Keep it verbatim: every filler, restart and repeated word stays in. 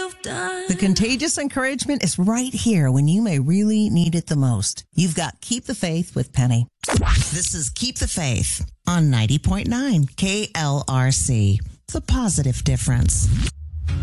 you've done. The contagious encouragement is right here when you may really need it the most. You've got Keep the Faith with Penny. This is Keep the Faith on ninety point nine K L R C. The positive difference.